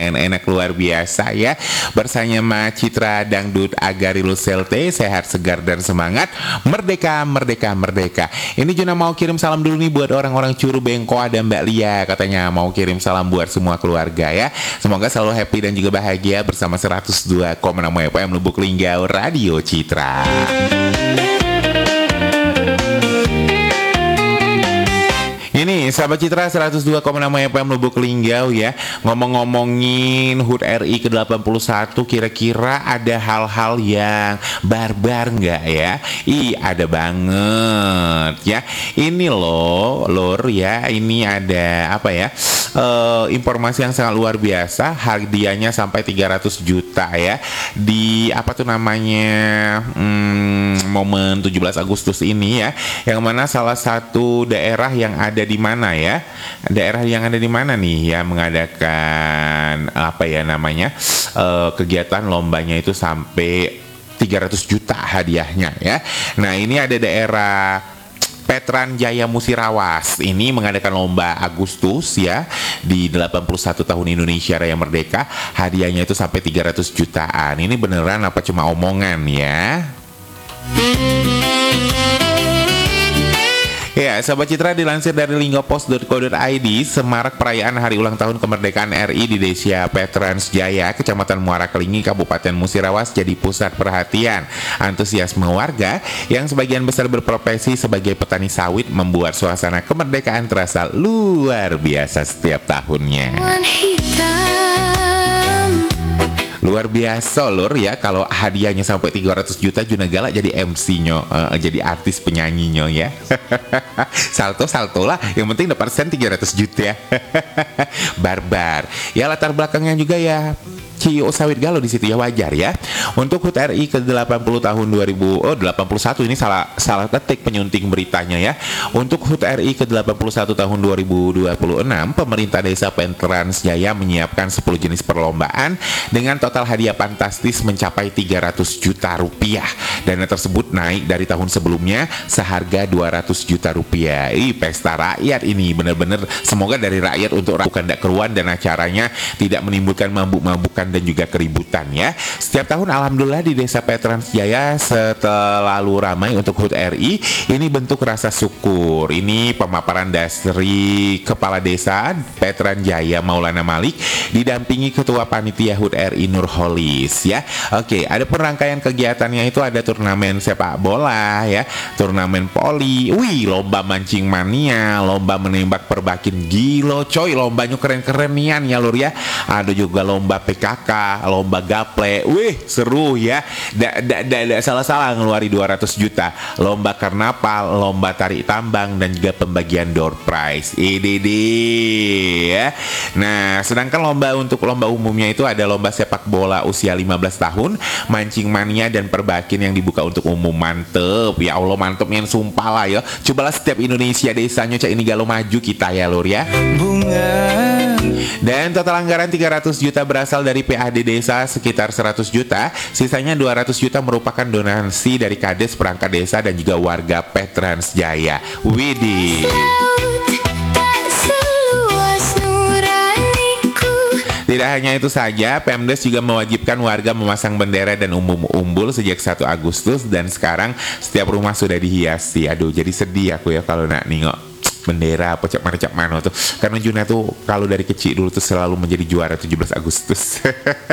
enak luar biasa ya. Bersama Citra Dangdut Agarilu Selte, sehat, segar, dan semangat. Merdeka, merdeka, merdeka. Ini Juna mau kirim salam dulu nih buat orang-orang Curu Bengko, ada Mbak Lia katanya mau kirim salam buat semua keluarga ya. Semoga selalu happy dan juga bahagia bersama 102,6 FM Lubuk Linggau Radio Citra. Ini sahabat Citra 102,6 FM Lubuk Linggau ya. Ngomong-ngomongin HUT RI ke-81, kira-kira ada hal-hal yang barbar nggak ya? Ada banget ya. Ini loh Lur ya, ini ada apa ya, informasi yang sangat luar biasa. Hadiahnya sampai 300 juta ya. Di apa tuh namanya, momen 17 Agustus ini ya, yang mana salah satu daerah yang ada di mana ya? Daerah yang ada di mana nih ya mengadakan apa ya namanya? Kegiatan lombanya itu sampai 300 juta hadiahnya ya. Nah, ini ada daerah Petran Jaya Musirawas ini mengadakan lomba Agustus ya di 81 tahun Indonesia Raya Merdeka. Hadiahnya itu sampai 300 jutaan. Ini beneran apa cuma omongan ya? Ya, sahabat Citra, dilansir dari linggopos.co.id, semarak perayaan hari ulang tahun kemerdekaan RI di Desa Petrans Jaya, Kecamatan Muara Kelingi, Kabupaten Musirawas jadi pusat perhatian. Antusiasme warga yang sebagian besar berprofesi sebagai petani sawit membuat suasana kemerdekaan terasa luar biasa setiap tahunnya. Luar biasa Lur ya, kalau hadiahnya sampai 300 juta Juna galak jadi MC-nyo, jadi artis penyanyinya ya. Salto lah, yang penting dapat sen 300 juta ya. Barbar. Ya, latar belakangnya juga ya CEO sawit galau di situ ya, wajar ya. Untuk HUT RI ke-80 tahun 2081 ini salah ketik penyunting beritanya ya. Untuk HUT RI ke-81 tahun 2026, pemerintah Desa Petrans Jaya menyiapkan 10 jenis perlombaan dengan total hadiah fantastis mencapai 300 juta rupiah. Dana tersebut naik dari tahun sebelumnya seharga 200 juta rupiah. Pesta rakyat ini benar-benar, semoga dari rakyat untuk bukan tidak keruan dan acaranya tidak menimbulkan mabuk-mabukan dan juga keributan ya. Setiap tahun alhamdulillah di Desa Petrans Jaya selalu ramai untuk HUT RI. Ini bentuk rasa syukur. Ini pemaparan dari Kepala Desa Petrans Jaya Maulana Malik didampingi Ketua Panitia HUT RI Nurholis ya. Oke, ada rangkaian kegiatannya itu ada turnamen sepak bola ya, turnamen voli, lomba mancing mania, lomba menembak perbakin, gilo coy, lombanya keren-keren nian ya Lur ya. Ada juga lomba PKK, lomba gaple, seru ya. Tidak salah-salah ngeluari 200 juta. Lomba karnaval, lomba tarik tambang, dan juga pembagian door prize. Ya. Nah, sedangkan untuk lomba umumnya itu ada lomba sepak bola usia 15 tahun, mancing mania, dan perbakin yang dibuka untuk umum. Mantep ya Allah, mantepnya sumpah lah ya. Cobalah setiap Indonesia desanya cak ini galau maju kita ya Lur ya. Dan total anggaran 300 juta berasal dari PAD desa sekitar 100 juta, sisanya 200 juta merupakan donasi dari Kades, perangkat desa, dan juga warga Petrans Jaya. Widih. Tidak hanya itu saja, Pemdes juga mewajibkan warga memasang bendera dan umbul sejak 1 Agustus, dan sekarang setiap rumah sudah dihiasi. Aduh, jadi sedih aku ya kalau nak nengok bendera apa cak mana tuh. Karena Juna tuh kalau dari kecil dulu tuh selalu menjadi juara 17 Agustus.